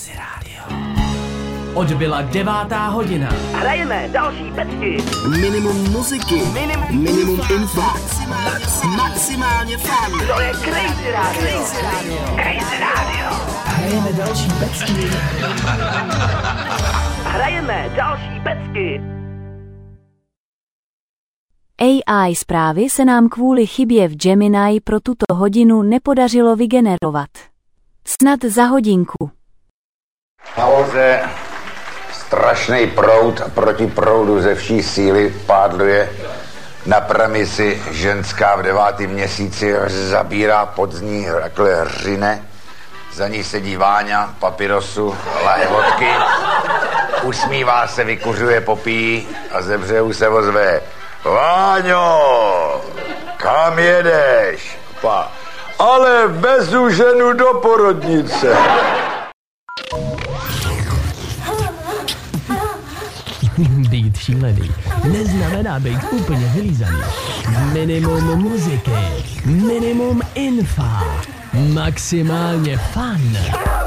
Crazy Radio. Odbyla 9:00. Hrajeme další pecky. Minimum muziky. Minimum info. Maximálně fun. To je Crazy Radio. Crazy Radio. Hrajeme další pecky. Hrajeme další pecky. AI zprávy se nám kvůli chybě v Gemini pro tuto hodinu nepodařilo vygenerovat. Snad za hodinku. Na Olze strašný proud a proti proudu ze vší síly pádluje na premisi ženská v 9. měsíci, zabírá podzní, takhle hřine, za ní sedí Váňa, papirosu, laje vodky, usmívá se, vykuřuje, popíjí a ze břehu se ozve: Váňo, kam jedeš? Ale vezu ženu do porodnice. Být šílený neznamená být úplně vylízaný. Minimum muziky, minimum infa, maximálně fun.